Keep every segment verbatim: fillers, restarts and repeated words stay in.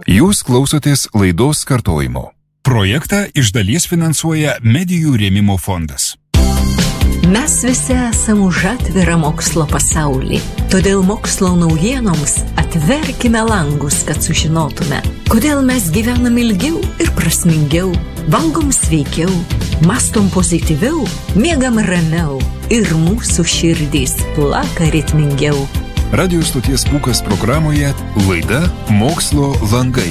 Jūs klausotės laidos kartojimo. Projektą iš dalies finansuoja Medijų rėmimo fondas. Mes visi esame už atvirą mokslo pasaulį, todėl mokslo naujienoms atverkime langus, kad sužinotume, kodėl mes gyvenam ilgiau ir prasmingiau, valgom sveikiau, mastom pozityviau, miegam ramiau ir mūsų širdys plaka ritmingiau. Radio stoties Pūkas programoje laida Mokslo langai.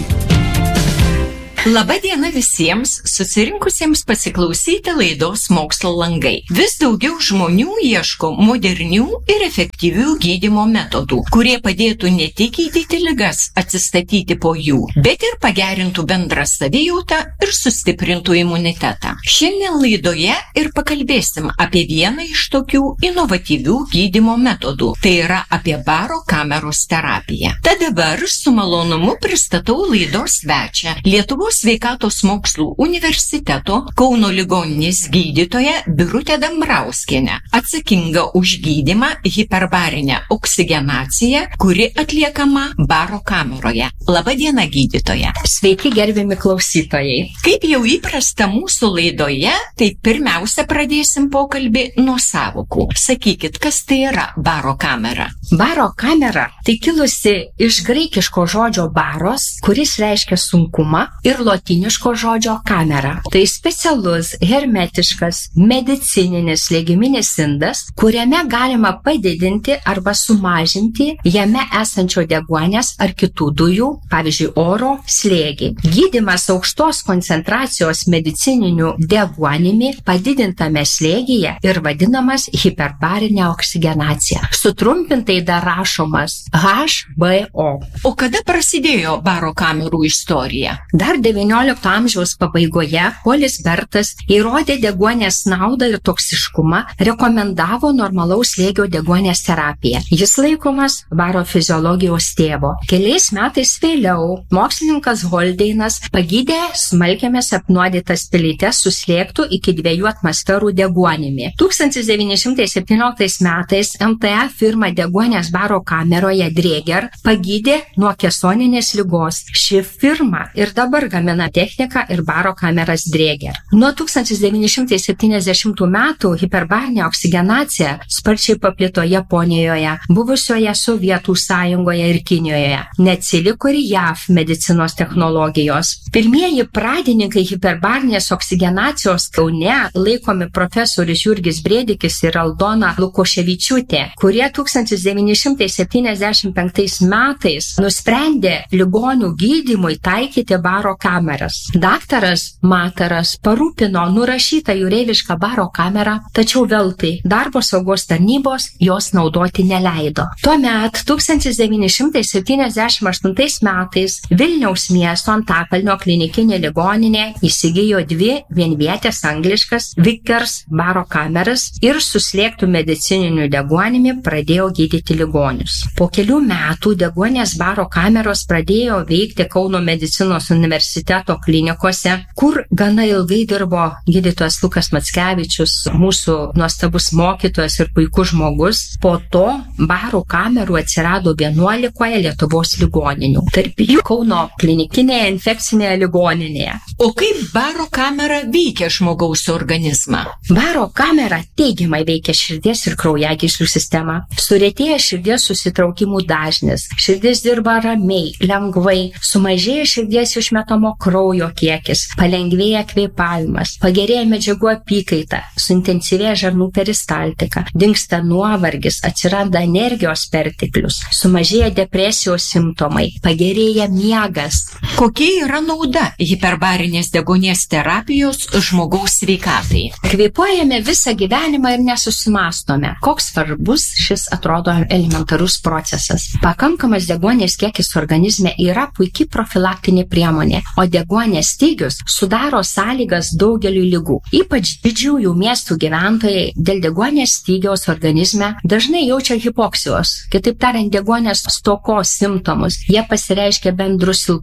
Labą dieną visiems susirinkusiems pasiklausyti laidos Mokslo langai. Vis daugiau žmonių ieško modernių ir efektyvių gydymo metodų, kurie padėtų ne tik gydyti ligas, atsistatyti po jų, bet ir pagerintų bendrą savijautą ir sustiprintų imunitetą. Šiandien laidoje ir pakalbėsim apie vieną iš tokių inovatyvių gydymo metodų, tai yra apie baro kameros terapiją. Tad dabar su malonumu pristatau laidos svečią, Lietuvos Sveikatos mokslų universiteto Kauno ligoninės gydytoja Birutė Dambrauskienė, atsakinga už gydymą hiperbarinę oksigenaciją, kuri atliekama baro kameroje. Labą dieną, gydytoja. Sveiki, gerbiami klausytojai. Kaip jau įprasta mūsų laidoje, tai pirmiausia pradėsim pokalbį nuo sąvokų. Sakykit, kas tai yra baro kamera? Baro kamera tai kilusi iš graikiško žodžio baros, kuris reiškia sunkumą, ir lotiniško žodžio kamera. Tai specialus, hermetiškas, medicininis slėgiminis indas, kuriame galima padidinti arba sumažinti jame esančio deguonies ar kitų dujų, pavyzdžiui, oro slėgį. Gydymas aukštos koncentracijos medicininiu deguonimi padidintame slėgyje ir vadinamas hiperbarinė oksigenacija. Sutrumpintai dar rašomas H B O. O kada prasidėjo baro kamerų istorija? Dar devyniolikto amžiaus pabaigoje Polis Bertas įrodė deguonies naudą ir toksiškumą, rekomendavo normalaus slėgio deguonies terapiją. Jis laikomas baro fiziologijos tėvo. Keliais metais vėliau mokslininkas Holdeinas pagydė smalkėmis apnuodytas pelytes su slėgtu iki dviejų atmosferų deguonimi. tūkstantis devyni šimtai septynioliktais metais M T A firma deguonies baro kameroje Dreger pagydė nuo kesoninės ligos. Ši firma ir dabar gamina techniką ir baro kameras Dreger. Nuo tūkstantis devyni šimtai septyniasdešimtų metų hiperbarinė oksigenacija sparčiai paplito Japonijoje, buvusioje Sovietų sąjungoje ir Kinijoje. Neatsiliko ir J A V medicinos technologijos. Pirmieji pradininkai hiperbarinės oksigenacijos Kaune laikomi profesorius Jurgis Brėdikis ir Aldona Lukoševičiūtė, kurie tūkstantis devyni šimtai septyniasdešimt penktais metais nusprendė ligonių gydymui taikyti baro kameras. Daktaras Mataras parūpino nurašytą jūreivišką baro kamerą, tačiau veltui darbo saugos tarnybos jos naudoti neleido. Tuomet tūkstantis devyni šimtai septyniasdešimt aštuntais metais Vilniaus miesto Antakalnio klinikinė ligoninė įsigijo dvi vienvietės angliškas Vickers baro kameras ir su slėgtu medicininiu deguonimi pradėjo gydyti ligonius. Po kelių metų deguonies baro kameros pradėjo veikti Kauno medicinos universiteto klinikose, kur gana ilgai dirbo gydytojas Lukas Mackevičius, mūsų nuostabus mokytojas ir puikus žmogus. Po to baro kamerų atsirado vienuolikoje Lietuvos ligoninių, tarp jų Kauno klinikinėje infekcinėje ligoninėje. O kaip baro kamera veikia žmogaus organizmą? Baro kamera teigiamai veikia širdies ir kraujagyslių sistemą. Surėtėja širdies susitraukimų dažnis, širdis dirba ramiai, lengvai, sumažėja širdies išmetamo kraujo kiekis, palengvėja kvėpavimas, pagerėja medžiagų apykaita, suintensyvėja žarnų peristaltika, dingsta nuovargis, atsiranda energijos perteklius, sumažėja depresijos simptomai, pagerėja miegas. Kokia yra nauda hiperbarinės deguonies terapijos žmogaus sveikatai? Kvėpuojame visą gyvenimą ir nesusimastome, koks svarbus šis atrodo elementarus procesas. Pakankamas deguonies kiekis organizme yra puikiai profilaktinė priemonė, o deguonies stygius sudaro sąlygas daugeliu ligų. Ypač didžiųjų miestų gyventojai dėl deguonies stygiaus organizme dažnai jaučia hipoksijos, kitaip tariant, deguonies stokos simptomus. Jie pasireiškia bendru silpnumu,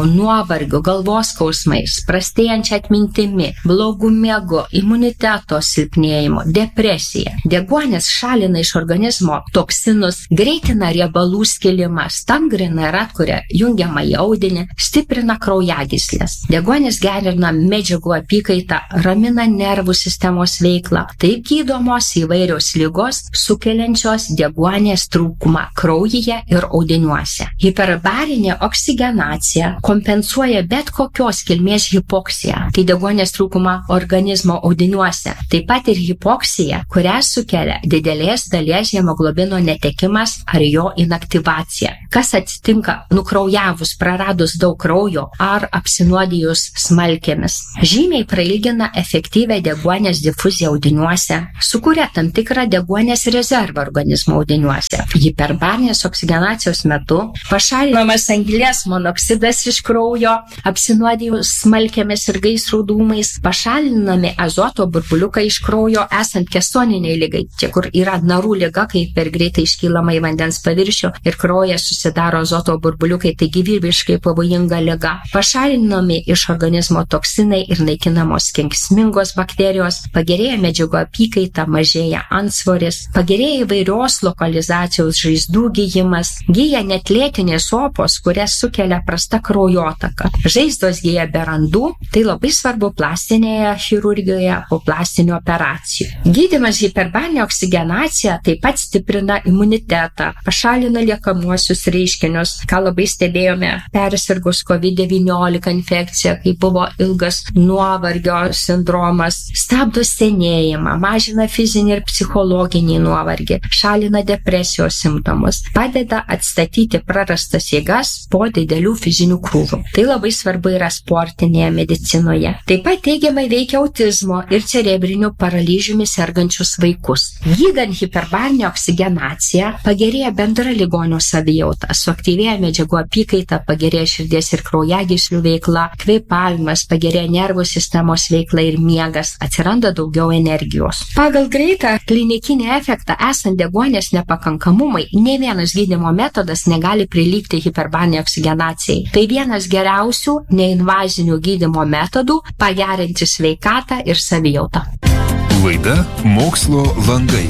nuovargiu, galvos skausmais, prastėjančia atmintimi, blogų miegu, imuniteto silpnėjimu, depresija. Deguonis šalina iš organizmo toksinus, greitina riebalų skilimą, stangrina ir atkuria jungiamą į audinį, stiprina kraujagyslės. Deguonis gerina medžiagų apykaitą, ramina nervų sistemos veiklą. Taip gydomos įvairios ligos, sukeliančios deguonies trūkumą kraujyje ir audiniuose. Hiperbarinė oksigenacija kompensuoja bet kokios kilmės hipoksiją, kai deguonies trūkumą organizmo audiniuose. Taip pat ir hipoksija, kurią sukelia didelės dalies hemoglobino netekimas ar jo inaktyvacija. Kas atsitinka nukraujavus, praradus daug kraujo ar apsinuodijus smalkėmis. Žymiai prailgina efektyvę deguonies difuziją audiniuose, sukuria tam tikrą deguonies rezervą organizmo audiniuose. Hiperbarinės oksigenacijos metu pašalinamas anglies monoksidas iš kraujo, apsinuodijus smalkėmis ir gaisrų dūmais, pašalinami azoto burbuliukai iš kraujo esant kesoniniai ligai, čia kur yra narų liga, kai per greitai iškylama į vandens paviršių ir kraujas susidaro azoto burbuliukai, tai gyvybiškai pavojinga liga. Pašalinami iš organizmo toksinai ir naikinamos kenksmingos bakterijos, pagerėja medžiagų apykaita, mažėja antsvoris, pagerėja įvairios lokalizacijos žaizdų gyjimas, gyja net lėtinės opos, kurias sukelia prasta kraujotaka. Žaizdos gyja be randų, tai labai svarbu plastinėje chirurgijoje po plastinių operacijų. Gydymas hiperbarinė oksigenacija taip pat stiprina imunitetą, pašalina liekamuosius reiškinius, ką labai stebėjome persirgus kovid devyniolika infekcija, kai buvo ilgas nuovargio sindromas, stabdo senėjimą, mažina fizinį ir psichologinį nuovargį, šalina depresijos simptomus, padeda atstatyti prarastas jėgas po didelių fizinių krūvių. Tai labai svarbu yra sportinėje medicinoje. Taip pat teigiamai veikia autizmo ir cerebriniu paralyžiumi sergančius vaikus. Gydant hiperbarinę oksigenaciją pagerėja bendra ligonio savijauta, suaktyvėja medžiagų apykaita, pagerėja širdies ir kraujagyslių veikla, kvėpavimas, pagerėja nervų sistemos veikla ir miegas, atsiranda daugiau energijos. Pagal greitą klinikinį efektą esant deguonies nepakankamumui, ne vienas gydymo metodas negali prilygti hiperbariniai oksigenacijai. Tai vienas geriausių neinvazinių gydymo metodų pagerinti sveikatą ir savijautą. Laida Mokslo langai.